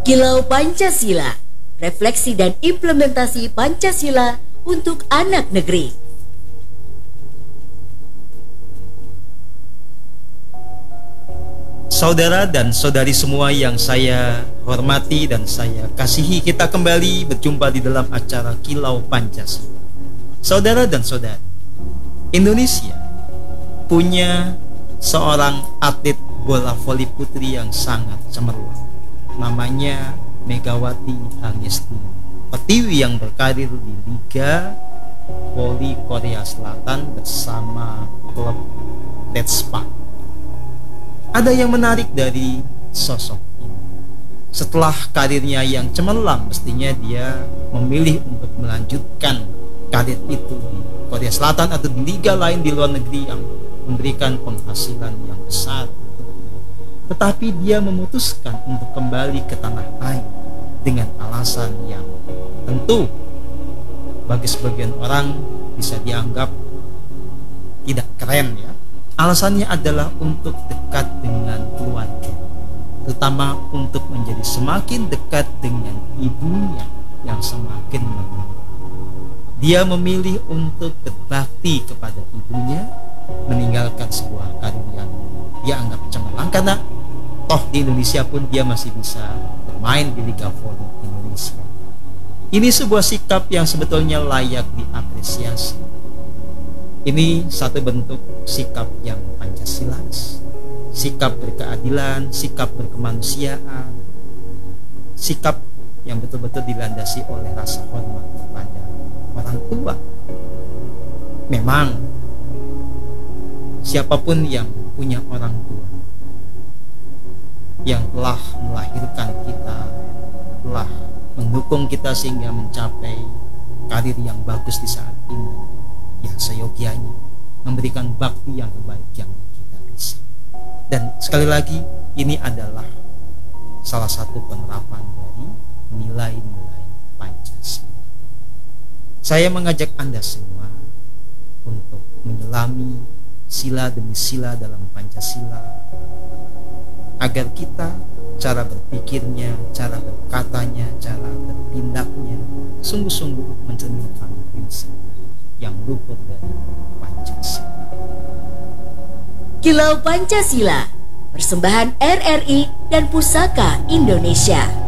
Kilau Pancasila, refleksi dan implementasi Pancasila untuk anak negeri. Saudara dan saudari semua yang saya hormati dan saya kasihi, kita kembali berjumpa di dalam acara Kilau Pancasila. Saudara dan saudari, Indonesia punya seorang atlet bola voli putri yang sangat cemerlang. Namanya Megawati Hangesti Pertiwi yang berkarir di Liga Voli Korea Selatan bersama klub Letspak. Ada yang menarik dari sosok ini. Setelah karirnya yang cemerlang, mestinya dia memilih untuk melanjutkan karir itu di Korea Selatan atau di liga lain di luar negeri yang memberikan penghasilan yang besar. Tetapi dia memutuskan untuk kembali ke tanah air dengan alasan yang tentu bagi sebagian orang bisa dianggap tidak keren ya. Alasannya adalah untuk dekat dengan keluarga, terutama untuk menjadi semakin dekat dengan ibunya yang semakin meninggal. Dia memilih untuk berbakti kepada ibunya, meninggalkan sebuah karir yang dia anggap cemerlang, karena toh di Indonesia pun dia masih bisa bermain di Liga Voli Indonesia. Ini sebuah sikap yang sebetulnya layak diapresiasi. Ini satu bentuk sikap yang Pancasilais, sikap berkeadilan, sikap berkemanusiaan, sikap yang betul-betul dilandasi oleh rasa hormat kepada orang tua. Memang siapapun yang punya orang tua yang telah melahirkan kita, telah mendukung kita sehingga mencapai karir yang bagus di saat ini, ya seyogianya memberikan bakti yang terbaik yang kita bisa. Dan sekali lagi, ini adalah salah satu penerapan dari nilai-nilai Pancasila. Saya mengajak Anda semua untuk menyelami sila demi sila dalam Pancasila, agar kita cara berpikirnya, cara berkatanya, cara bertindaknya sungguh-sungguh mencerminkan prinsip yang luhur dari Pancasila. Kilau Pancasila, persembahan RRI dan Pusaka Indonesia.